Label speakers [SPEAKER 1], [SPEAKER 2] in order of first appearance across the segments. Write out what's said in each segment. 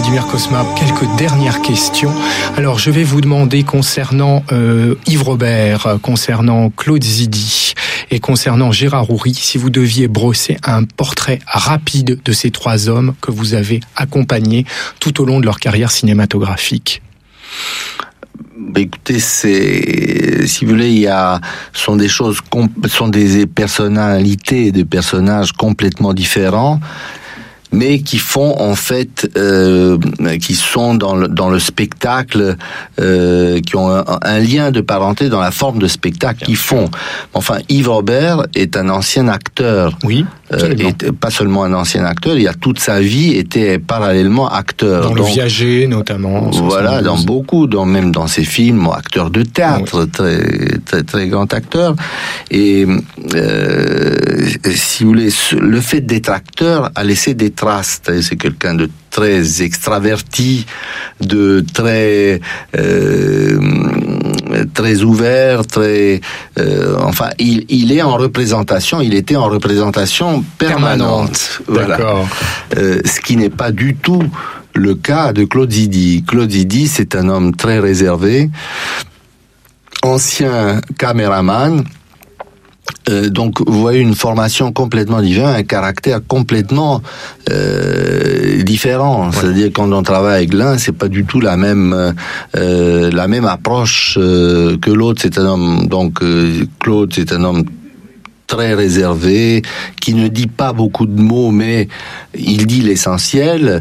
[SPEAKER 1] Vladimir Cosma, quelques dernières questions. Alors, je vais vous demander concernant Yves Robert, concernant Claude Zidi et concernant Gérard Houry, si vous deviez brosser un portrait rapide de ces trois hommes que vous avez accompagnés tout au long de leur carrière cinématographique.
[SPEAKER 2] Écoutez, si vous voulez, sont des personnalités, des personnages complètement différents, mais qui font en fait, qui sont dans le spectacle, qui ont un lien de parenté dans la forme de spectacle qu'ils font. Enfin, Yves Robert est un ancien acteur.
[SPEAKER 1] Oui.
[SPEAKER 2] Et pas seulement un ancien acteur, il a toute sa vie été parallèlement acteur.
[SPEAKER 1] Dans Le Viager notamment.
[SPEAKER 2] Voilà, même dans ses films, acteur de théâtre, oui. très très grand acteur. Et si vous voulez, le fait d'être acteur a laissé des traces. C'est quelqu'un de très extraverti, de très ouvert, très enfin il est en représentation, il était en représentation permanente. Voilà.
[SPEAKER 1] D'accord.
[SPEAKER 2] Ce qui n'est pas du tout le cas de Claude Zidi. Claude Zidi, c'est un homme très réservé, ancien caméraman. Donc vous voyez une formation complètement différente, un caractère complètement différent. Ouais. C'est-à-dire quand on travaille avec l'un, c'est pas du tout la même approche que l'autre. C'est un homme Claude, c'est un homme très réservé, qui ne dit pas beaucoup de mots, mais il dit l'essentiel.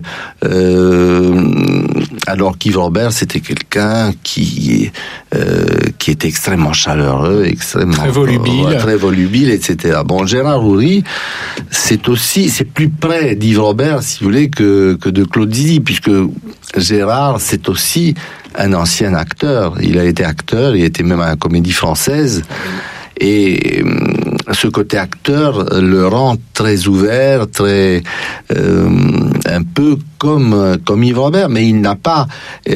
[SPEAKER 2] Alors qu'Yves Robert, c'était quelqu'un qui était extrêmement chaleureux, extrêmement très volubile, etc. Bon, Gérard Houry, c'est plus près d'Yves Robert, si vous voulez, que de Claude Zidi, puisque Gérard, c'est aussi un ancien acteur. Il a été acteur, il était même à la Comédie Française, et ce côté acteur le rend très ouvert, très un peu comme Yves Robert, mais il n'a pas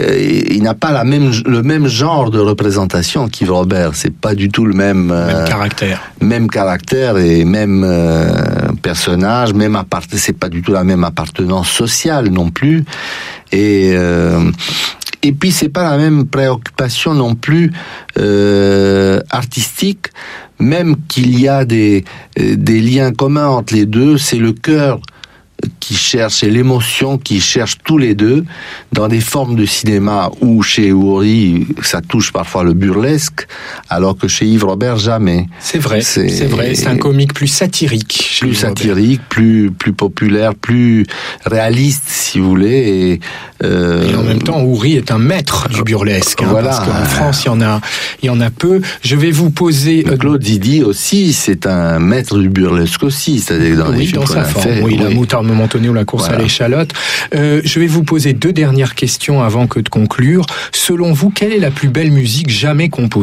[SPEAKER 2] le même genre de représentation qu'Yves Robert. C'est pas du tout le même caractère et même personnage, c'est pas du tout la même appartenance sociale non plus. Et puis c'est pas la même préoccupation non plus artistique, même qu'il y a des liens communs entre les deux. C'est le cœur qui cherche et l'émotion qui cherche tous les deux dans des formes de cinéma où chez Houry ça touche parfois le burlesque, alors que chez Yves Robert jamais.
[SPEAKER 1] C'est vrai. C'est un comique plus satirique.
[SPEAKER 2] Plus populaire, plus réaliste, si vous voulez.
[SPEAKER 1] Et en même temps, Houry est un maître du burlesque. Voilà. Parce qu'en France, il y en a peu. Je vais vous poser.
[SPEAKER 2] Claude Zidi aussi, c'est un maître du burlesque aussi, c'est-à-dire dans les films
[SPEAKER 1] dans sa forme. La moutarde momentanée ou la course à l'échalote. Je vais vous poser deux dernières questions avant que de conclure. Selon vous, quelle est la plus belle musique jamais composée ?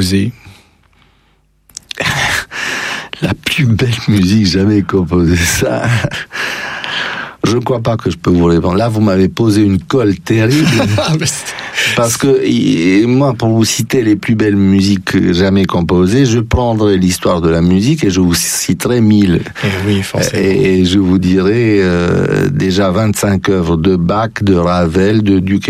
[SPEAKER 2] La plus belle musique jamais composée, ça. Je ne crois pas que je peux vous répondre. Là, vous m'avez posé une colle terrible. Parce que moi, pour vous citer les plus belles musiques jamais composées, je prendrai l'histoire de la musique et je vous citerai 1000.
[SPEAKER 1] Oui, forcément.
[SPEAKER 2] Et je vous dirai déjà 25 œuvres de Bach, de Ravel, de Duquesne.